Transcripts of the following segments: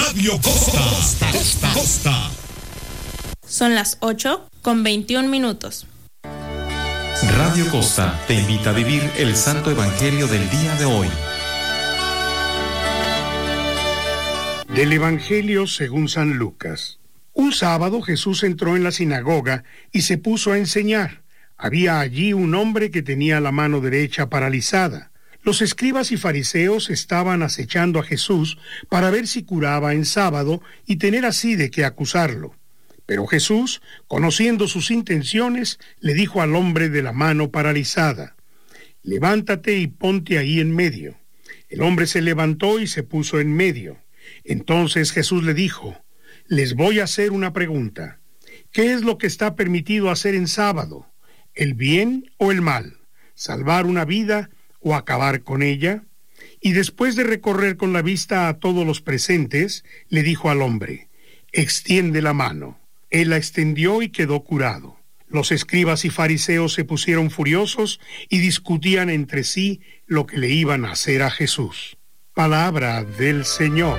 Radio Costa. Son las 8:21. Radio Costa te invita a vivir el Santo Evangelio del día de hoy. Del Evangelio según San Lucas. Un sábado Jesús entró en la sinagoga y se puso a enseñar. Había allí un hombre que tenía la mano derecha paralizada. Los escribas y fariseos estaban acechando a Jesús para ver si curaba en sábado y tener así de qué acusarlo. Pero Jesús, conociendo sus intenciones, le dijo al hombre de la mano paralizada: «Levántate y ponte ahí en medio». El hombre se levantó y se puso en medio. Entonces Jesús le dijo: «Les voy a hacer una pregunta. ¿Qué es lo que está permitido hacer en sábado? ¿El bien o el mal? ¿Salvar una vida o acabar con ella?». Y después de recorrer con la vista a todos los presentes, le dijo al hombre: «Extiende la mano». Él la extendió y quedó curado. Los escribas y fariseos se pusieron furiosos y discutían entre sí lo que le iban a hacer a Jesús. Palabra del Señor.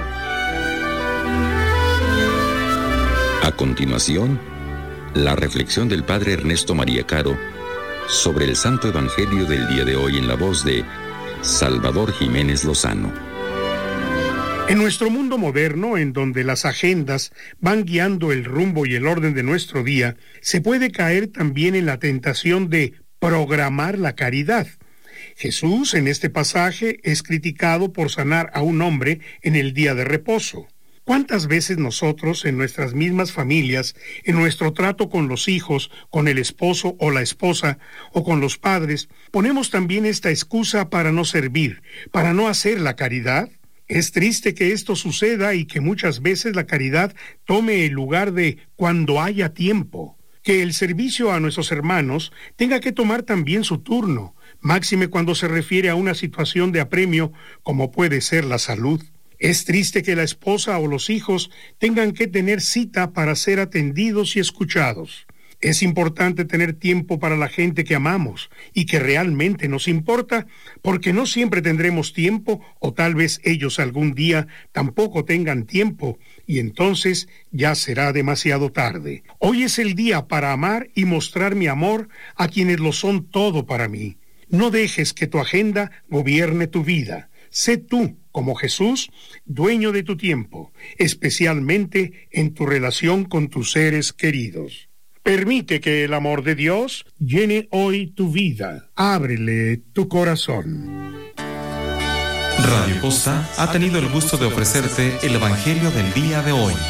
A continuación, la reflexión del Padre Ernesto María Caro sobre el Santo Evangelio del día de hoy en la voz de Salvador Jiménez Lozano. En nuestro mundo moderno, en donde las agendas van guiando el rumbo y el orden de nuestro día, se puede caer también en la tentación de programar la caridad. Jesús, en este pasaje, es criticado por sanar a un hombre en el día de reposo. ¿Cuántas veces nosotros, en nuestras mismas familias, en nuestro trato con los hijos, con el esposo o la esposa, o con los padres, ponemos también esta excusa para no servir, para no hacer la caridad? Es triste que esto suceda y que muchas veces la caridad tome el lugar de cuando haya tiempo. Que el servicio a nuestros hermanos tenga que tomar también su turno, máxime cuando se refiere a una situación de apremio como puede ser la salud. Es triste que la esposa o los hijos tengan que tener cita para ser atendidos y escuchados. Es importante tener tiempo para la gente que amamos y que realmente nos importa, porque no siempre tendremos tiempo, o tal vez ellos algún día tampoco tengan tiempo, y entonces ya será demasiado tarde. Hoy es el día para amar y mostrar mi amor a quienes lo son todo para mí. No dejes que tu agenda gobierne tu vida. Sé tú, como Jesús, dueño de tu tiempo, especialmente en tu relación con tus seres queridos. Permite que el amor de Dios llene hoy tu vida. Ábrele tu corazón. Radio Costa ha tenido el gusto de ofrecerte el Evangelio del día de hoy.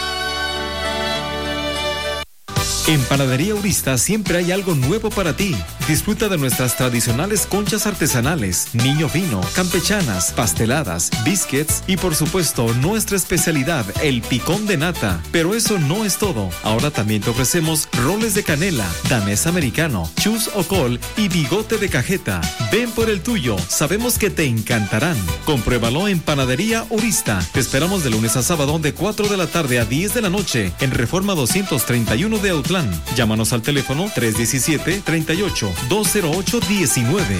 En Panadería Urista siempre hay algo nuevo para ti. Disfruta de nuestras tradicionales conchas artesanales, niño fino, campechanas, pasteladas, biscuits y por supuesto nuestra especialidad, el picón de nata. Pero eso no es todo. Ahora también te ofrecemos roles de canela, danés americano, chus o col y bigote de cajeta. Ven por el tuyo, sabemos que te encantarán. Compruébalo en Panadería Urista. Te esperamos de lunes a sábado de 4 de la tarde a 10 de la noche en Reforma 231 de Autlán. Llámanos al teléfono 317-38-208-19.